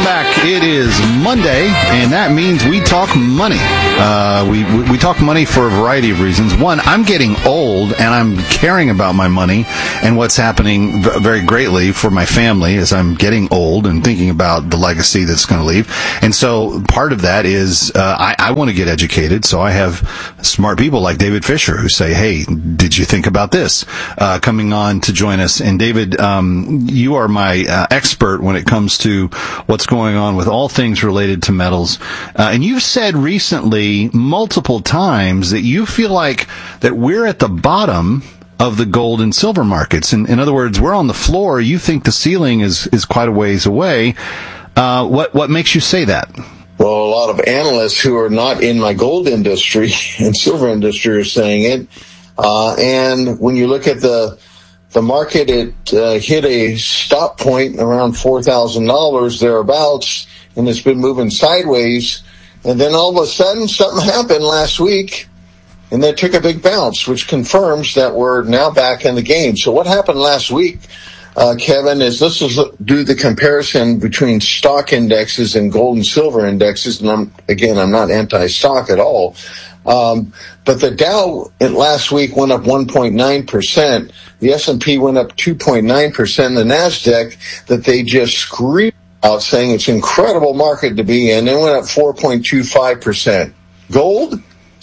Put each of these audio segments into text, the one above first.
Welcome back. It is Monday, and that means we talk money. We talk money for a variety of reasons. One, I'm getting old, and I'm caring about my money and what's happening very greatly for my family as I'm getting old and thinking about the legacy that's going to leave. And so part of that is I want to get educated, so I have smart people like David Fisher who say, hey, did you think about this? Coming on to join us. And David, you are my expert when it comes to what's going on with all things related to metals. And you've said recently multiple times that you feel like that we're at the bottom of the gold and silver markets. In other words, we're on the floor. You think the ceiling is quite a ways away. What makes you say that? Well, a lot of analysts who are not in my gold industry and silver industry are saying it. And when you look at the market, it hit a stop point around $4,000 thereabouts, and it's been moving sideways. And then all of a sudden, something happened last week, and they took a big bounce, which confirms that we're now back in the game. So what happened last week, Kevin, is let's do the comparison between stock indexes and gold and silver indexes. And I'm not anti-stock at all. But the Dow last week went up 1.9%. The S&P went up 2.9%. The NASDAQ, that they just screamed out saying it's an incredible market to be in, it went up 4.25%. Gold,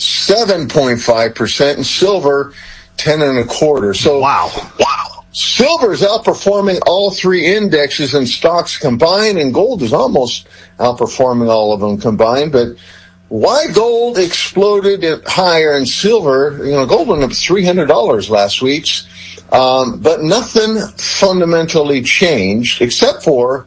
7.5%, and silver, 10.25%. So wow. Silver is outperforming all three indexes and stocks combined, and gold is almost outperforming all of them combined. But why gold exploded higher and silver? Gold went up $300 last week, but nothing fundamentally changed except for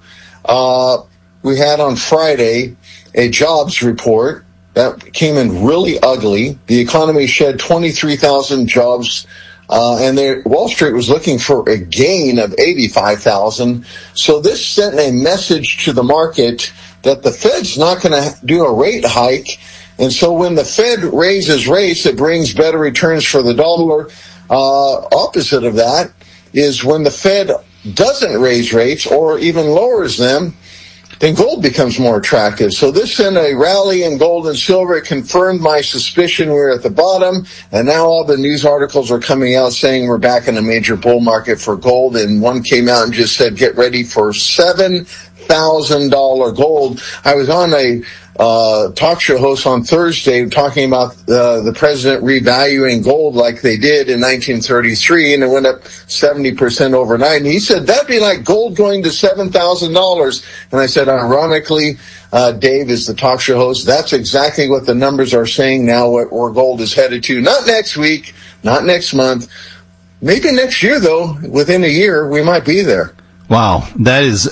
we had on Friday a jobs report that came in really ugly. The economy shed 23,000 jobs. And Wall Street was looking for a gain of 85,000. So this sent a message to the market that the Fed's not going to do a rate hike. And so when the Fed raises rates, it brings better returns for the dollar. Opposite of that is when the Fed doesn't raise rates or even lowers them, then gold becomes more attractive. So this sent a rally in gold and silver. It confirmed my suspicion we were at the bottom, and now all the news articles are coming out saying we're back in a major bull market for gold, and one came out and just said, get ready for $7,000 gold. I was on a talk show host on Thursday talking about the president revaluing gold like they did in 1933, and it went up 70% overnight. And he said that'd be like gold going to $7,000. And I said, ironically, Dave is the talk show host. That's exactly what the numbers are saying now, where gold is headed to. Not next week, not next month, maybe next year though. Within a year, we might be there. Wow, that is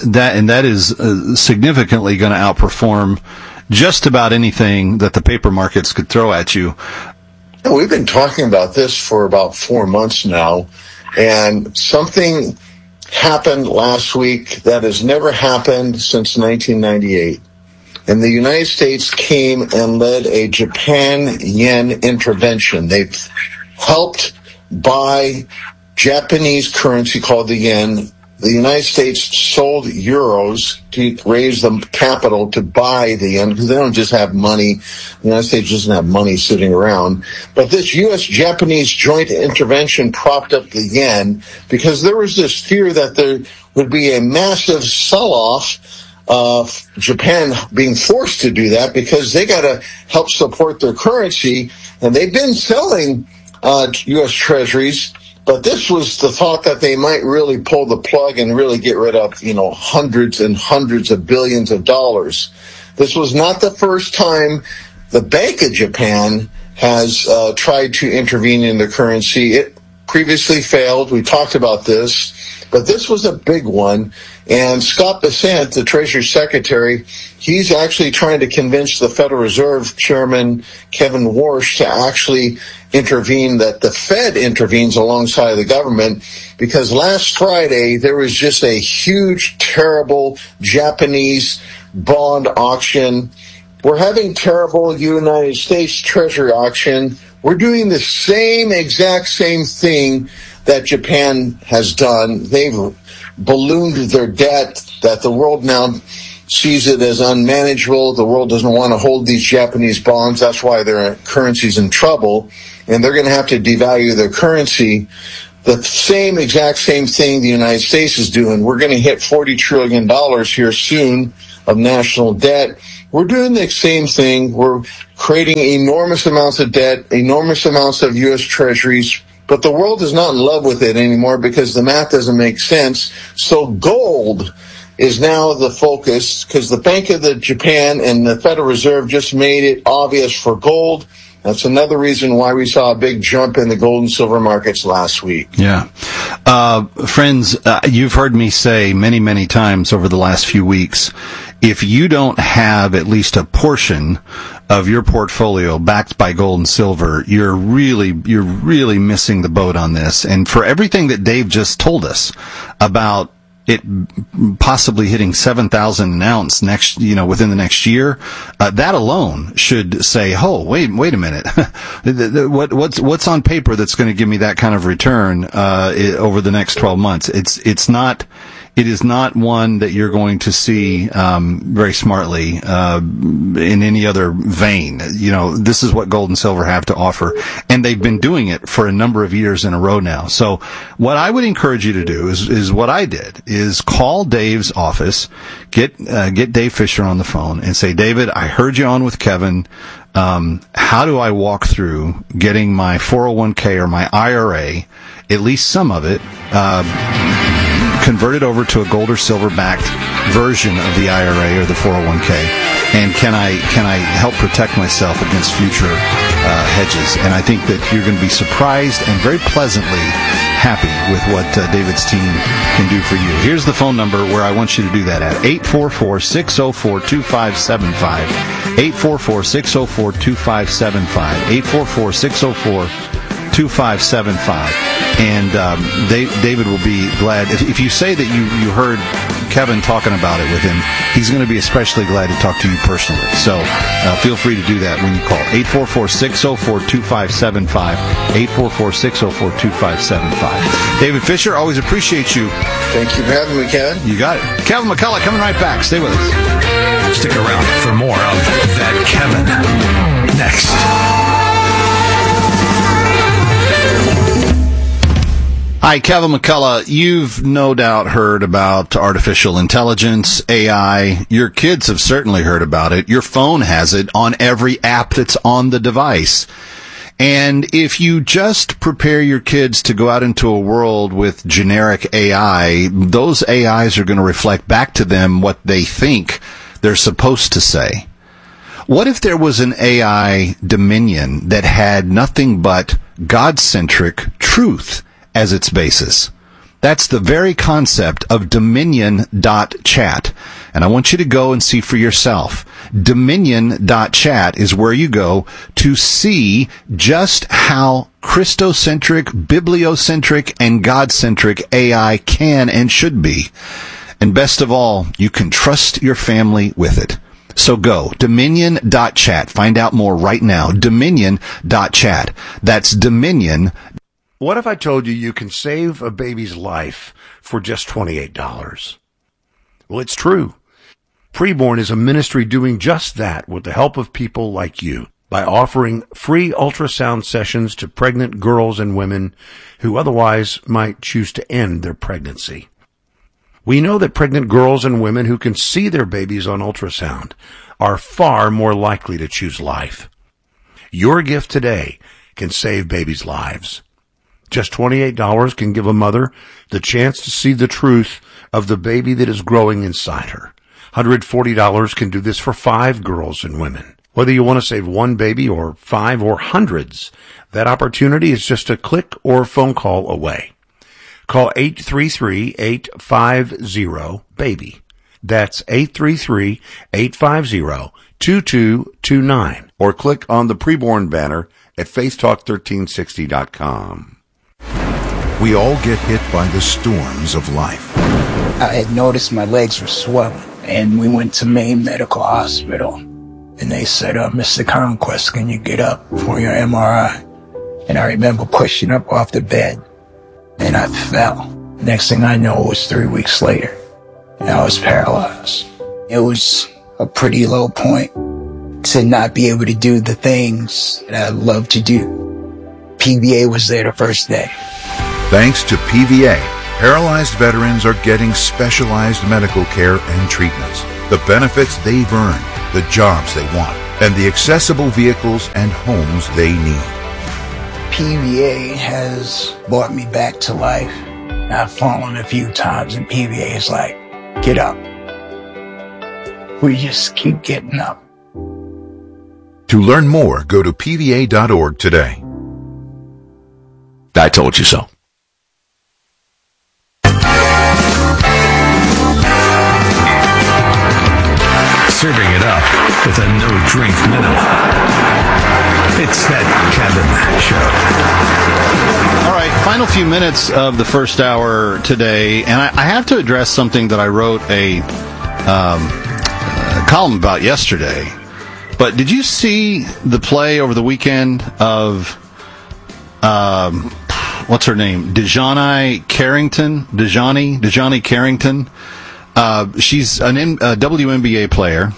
significantly going to outperform just about anything that the paper markets could throw at you. We've been talking about this for about 4 months now, and something happened last week that has never happened since 1998. And the United States came and led a Japan yen intervention. They've helped buy Japanese currency called the yen. The United States sold euros to raise the capital to buy the yen, because they don't just have money. The United States doesn't have money sitting around. But this U.S.-Japanese joint intervention propped up the yen because there was this fear that there would be a massive sell-off of Japan being forced to do that because they got to help support their currency. And they've been selling U.S. treasuries. But this was the thought that they might really pull the plug and really get rid of, hundreds and hundreds of billions of dollars. This was not the first time the Bank of Japan has tried to intervene in the currency. It previously failed. We talked about this. But this was a big one. And Scott Bessent, the Treasury Secretary, he's actually trying to convince the Federal Reserve Chairman Kevin Warsh to actually intervene, that the Fed intervenes alongside the government, because last Friday there was just a huge, terrible Japanese bond auction. We're having terrible United States Treasury auction. We're doing the exact same thing that Japan has done. They've ballooned their debt that the world now sees it as unmanageable. The world doesn't want to hold these Japanese bonds. That's why their currency's in trouble, and they're going to have to devalue their currency. The exact same thing the United States is doing. We're going to hit $40 trillion here soon of national debt. We're doing the same thing. We're creating enormous amounts of debt, enormous amounts of U.S. treasuries, but the world is not in love with it anymore because the math doesn't make sense. So gold is now the focus because the Bank of Japan and the Federal Reserve just made it obvious for gold. That's another reason why we saw a big jump in the gold and silver markets last week. Yeah. Friends, you've heard me say many, many times over the last few weeks, if you don't have at least a portion of your portfolio backed by gold and silver, you're really missing the boat on this. And for everything that Dave just told us about it possibly hitting 7,000 an ounce within the next year, that alone should say, oh, wait a minute. What's on paper that's going to give me that kind of return, over the next 12 months? It is not one that you're going to see very smartly in any other vein. This is what gold and silver have to offer, and they've been doing it for a number of years in a row now. So what I would encourage you to do is what I did, is call Dave's office, get Dave Fisher on the phone and say, David, I heard you on with Kevin. How do I walk through getting my 401k or my IRA, at least some of it, converted over to a gold or silver backed version of the IRA or the 401k, and can I help protect myself against future hedges? And I think that you're going to be surprised and very pleasantly happy with what David's team can do for you. Here's the phone number where I want you to do that at 844-604-2575. 844-604-2575. 844-604-2575. And David will be glad. If you say that you heard Kevin talking about it with him, he's going to be especially glad to talk to you personally. So feel free to do that when you call. 844-604-2575. 844-604-2575. David Fisher, always appreciate you. Thank you for having me, Kevin. You got it. Kevin McCullough coming right back. Stay with us. Stick around for more of That Kevin next. Hi, Kevin McCullough. You've no doubt heard about artificial intelligence, AI. Your kids have certainly heard about it. Your phone has it on every app that's on the device. And if you just prepare your kids to go out into a world with generic AI, those AIs are going to reflect back to them what they think they're supposed to say. What if there was an AI dominion that had nothing but God-centric truth as its basis? That's the very concept of Dominion.chat. And I want you to go and see for yourself. Dominion.chat is where you go to see just how Christocentric, bibliocentric, and God-centric AI can and should be. And best of all, you can trust your family with it. So go, Dominion.chat. Find out more right now. Dominion.chat. That's Dominion. What if I told you you can save a baby's life for just $28? Well, it's true. Preborn is a ministry doing just that with the help of people like you by offering free ultrasound sessions to pregnant girls and women who otherwise might choose to end their pregnancy. We know that pregnant girls and women who can see their babies on ultrasound are far more likely to choose life. Your gift today can save babies' lives. Just $28 can give a mother the chance to see the truth of the baby that is growing inside her. $140 can do this for 5 girls and women. Whether you want to save one baby or 5 or hundreds, that opportunity is just a click or phone call away. Call 833-850-BABY. That's 833-850-2229. Or click on the Preborn banner at faithtalk1360.com. We all get hit by the storms of life. I had noticed my legs were swelling, and we went to Maine Medical Hospital. And they said, Mr. Conquest, can you get up for your MRI? And I remember pushing up off the bed, and I fell. Next thing I know, it was 3 weeks later, and I was paralyzed. It was a pretty low point to not be able to do the things that I love to do. PVA was there the first day. Thanks to PVA, paralyzed veterans are getting specialized medical care and treatments, the benefits they've earned, the jobs they want, and the accessible vehicles and homes they need. PVA has brought me back to life. I've fallen a few times, and PVA is like, get up. We just keep getting up. To learn more, go to pva.org today. I told you so. Serving it up with a no-drink minimum. It's that Kevin Show. All right, final few minutes of the first hour today, and I have to address something that I wrote a column about yesterday. But did you see the play over the weekend of what's her name? Dejani Carrington. She's a WNBA player,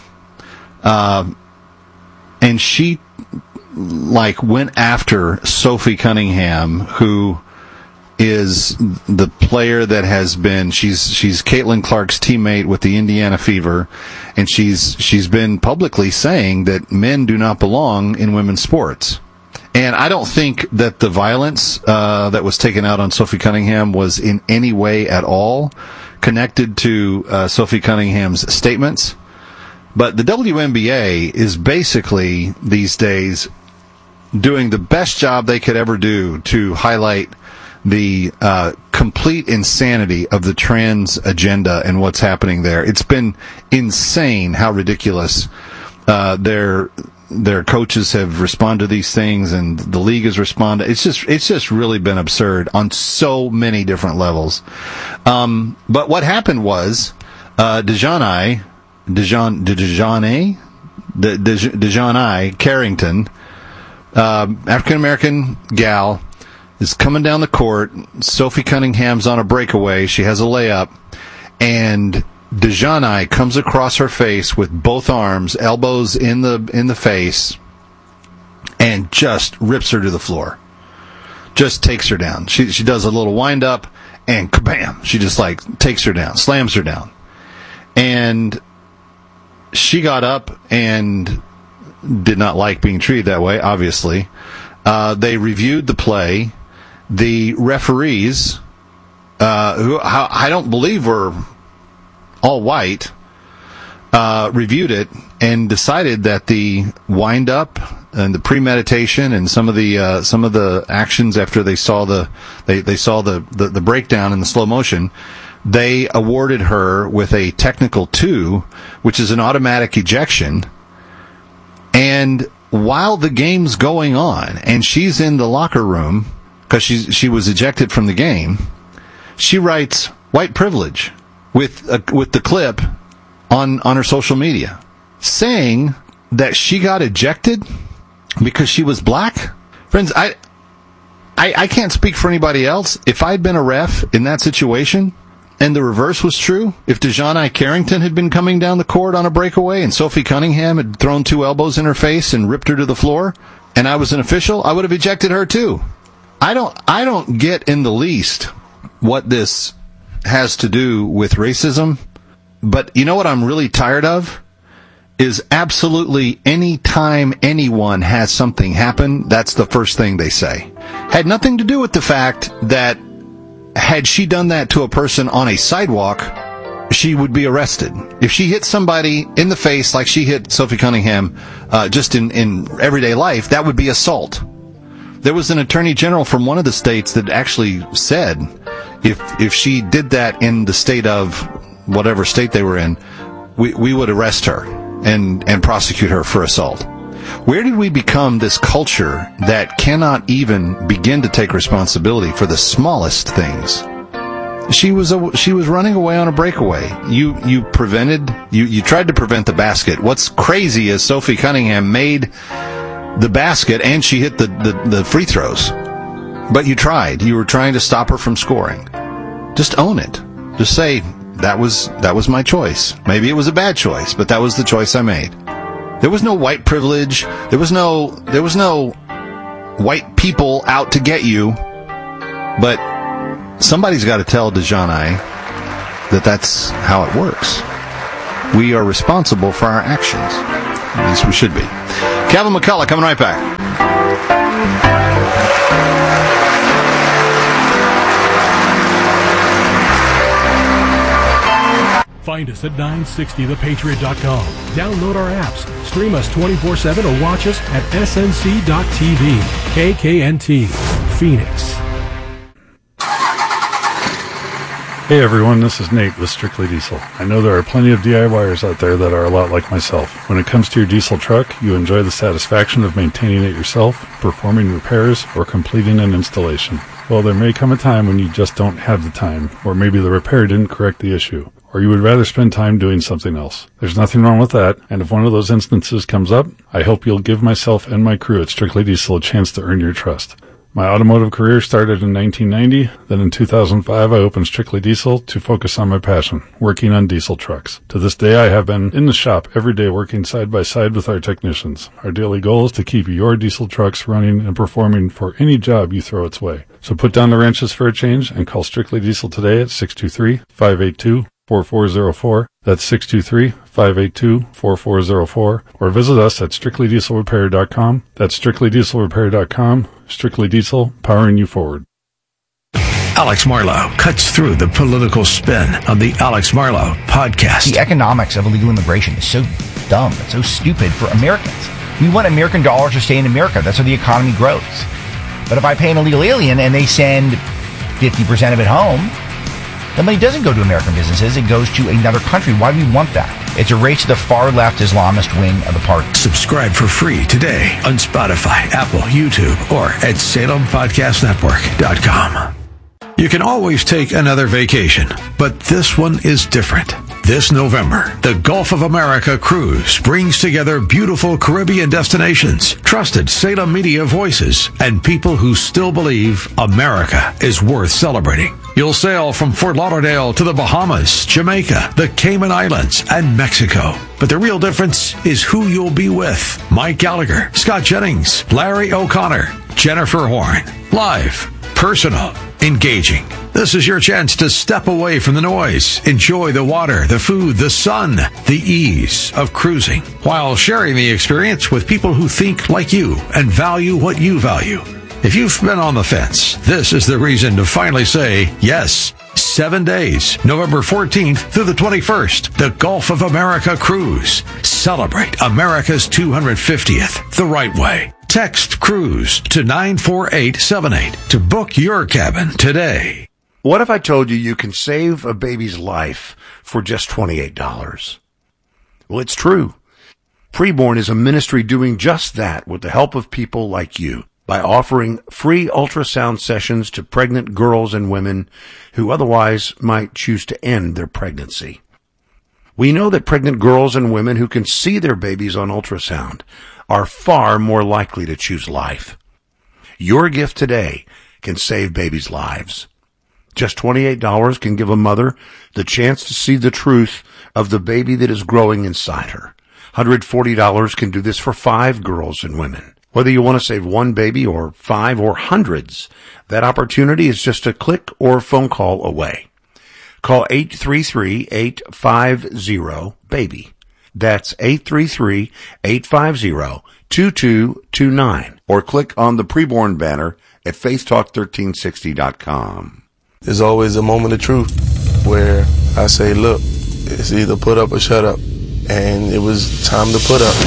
and she went after Sophie Cunningham, who is the player that has been she's Caitlin Clark's teammate with the Indiana Fever, and she's been publicly saying that men do not belong in women's sports. And I don't think that the violence that was taken out on Sophie Cunningham was in any way at all connected to Sophie Cunningham's statements. But the WNBA is basically, these days, doing the best job they could ever do to highlight the complete insanity of the trans agenda and what's happening there. It's been insane how ridiculous their coaches have responded to these things, and the league has responded. It's just really been absurd on so many different levels. But what happened was Dejani Carrington, African American gal, is coming down the court. Sophie Cunningham's on a breakaway. She has a layup, and Dejani comes across her face with both arms, elbows in the face, and just rips her to the floor. Just takes her down. She does a little wind up, and kabam! She just takes her down, slams her down. And she got up and did not like being treated that way, obviously. They reviewed the play. The referees, who I don't believe were all white, reviewed it and decided that the wind up and the premeditation and some of the actions after they saw the breakdown in the slow motion, they awarded her with a technical 2, which is an automatic ejection. And while the game's going on and she's in the locker room because she was ejected from the game, she writes white privilege with the clip on her social media, saying that she got ejected because she was black. Friends, I can't speak for anybody else. If I'd been a ref in that situation and the reverse was true, if Dejani Carrington had been coming down the court on a breakaway and Sophie Cunningham had thrown 2 elbows in her face and ripped her to the floor, and I was an official, I would have ejected her too. I don't get in the least what this has to do with racism, but you know what I'm really tired of? Is absolutely any time anyone has something happen, that's the first thing they say. Had nothing to do with the fact that had she done that to a person on a sidewalk, she would be arrested. If she hit somebody in the face like she hit Sophie Cunningham, just in everyday life, that would be assault. There was an attorney general from one of the states that actually said if she did that in the state of whatever state they were in, we would arrest her and prosecute her for assault. Where did we become this culture that cannot even begin to take responsibility for the smallest things? She was running away on a breakaway. You tried to prevent the basket. What's crazy is Sophie Cunningham made the basket and she hit the free throws. But you tried. You were trying to stop her from scoring. Just own it. Just say, that was my choice. Maybe it was a bad choice, but that was the choice I made. There was no white privilege. There was no white people out to get you. But somebody's got to tell DeJohn that that's how it works. We are responsible for our actions. At least we should be. Kevin McCullough coming right back. Find us at 960thepatriot.com. Download our apps, stream us 24/7, or watch us at snc.tv. KKNT, Phoenix. Hey everyone, this is Nate with Strictly Diesel. I know there are plenty of DIYers out there that are a lot like myself. When it comes to your diesel truck, you enjoy the satisfaction of maintaining it yourself, performing repairs, or completing an installation. Well, there may come a time when you just don't have the time, or maybe the repair didn't correct the issue, or you would rather spend time doing something else. There's nothing wrong with that, and if one of those instances comes up, I hope you'll give myself and my crew at Strictly Diesel a chance to earn your trust. My automotive career started in 1990, then in 2005 I opened Strictly Diesel to focus on my passion, working on diesel trucks. To this day I have been in the shop every day working side by side with our technicians. Our daily goal is to keep your diesel trucks running and performing for any job you throw its way. So put down the wrenches for a change and call Strictly Diesel today at 623-582-4404. That's 623-582-4404. Or visit us at strictlydieselrepair.com. That's strictlydieselrepair.com. Strictly Diesel, powering you forward. Alex Marlow cuts through the political spin on the Alex Marlow podcast. The economics of illegal immigration is so dumb. It's so stupid for Americans. We want American dollars to stay in America. That's how the economy grows. But if I pay an illegal alien and they send 50% of it home, the money doesn't go to American businesses. It goes to another country. Why do we want that? It's a race to the far-left Islamist wing of the party. Subscribe for free today on Spotify, Apple, YouTube, or at SalemPodcastNetwork.com. You can always take another vacation, but this one is different. This November, the Gulf of America Cruise brings together beautiful Caribbean destinations, trusted Salem media voices, and people who still believe America is worth celebrating. You'll sail from Fort Lauderdale to the Bahamas, Jamaica, the Cayman Islands, and Mexico. But the real difference is who you'll be with. Mike Gallagher, Scott Jennings, Larry O'Connor, Jennifer Horn. Live, personal, engaging. This is your chance to step away from the noise, enjoy the water, the food, the sun, the ease of cruising, while sharing the experience with people who think like you and value what you value. If you've been on the fence, this is the reason to finally say yes. 7 days, November 14th through the 21st, the Gulf of America Cruise. Celebrate America's 250th the right way. Text CRUISE to 94878 to book your cabin today. What if I told you you can save a baby's life for just $28? Well, it's true. Preborn is a ministry doing just that with the help of people like you, by offering free ultrasound sessions to pregnant girls and women who otherwise might choose to end their pregnancy. We know that pregnant girls and women who can see their babies on ultrasound are far more likely to choose life. Your gift today can save babies' lives. Just $28 can give a mother the chance to see the truth of the baby that is growing inside her. $140 can do this for 5 girls and women. Whether you want to save one baby or 5 or hundreds, that opportunity is just a click or phone call away. Call 833-850-BABY. That's 833-850-2229. Or click on the Preborn banner at faithtalk1360.com. There's always a moment of truth where I say, look, it's either put up or shut up. And it was time to put up.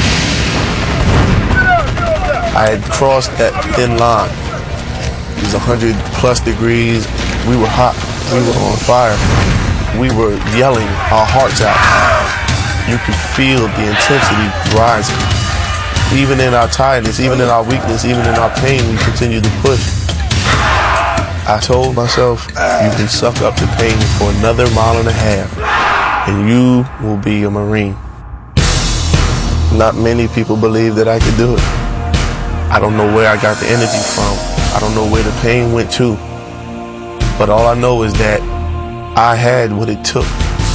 I had crossed that thin line. It was 100+ degrees. We were hot. We were on fire. We were yelling our hearts out. You could feel the intensity rising. Even in our tiredness, even in our weakness, even in our pain, we continued to push. I told myself, you can suck up the pain for another 1.5 miles, and you will be a Marine. Not many people believe that I could do it. I don't know where I got the energy from. I don't know where the pain went to. But all I know is that I had what it took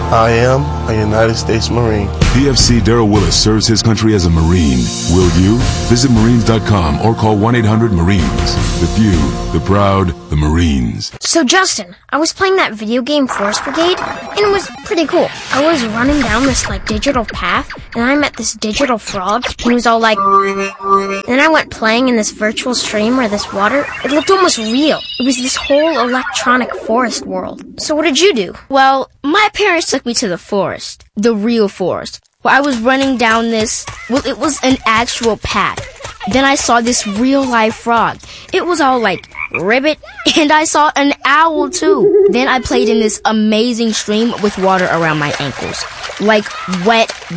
I am a United States Marine. PFC Darrell Willis serves his country as a Marine. Will you? Visit Marines.com or call 1-800-MARINES. The few, the proud, the Marines. So Justin, I was playing that video game Forest Brigade, and it was pretty cool. I was running down this digital path, and I met this digital frog, and he was all like... And then I went playing in this virtual stream where this water, it looked almost real. It was this whole electronic forest world. So what did you do? Well, my parents took me to the forest, the real forest, where I was running down this, well, it was an actual path. Then I saw this real-life frog. It was all like ribbit, and I saw an owl too. Then I played in this amazing stream with water around my ankles. Like wet,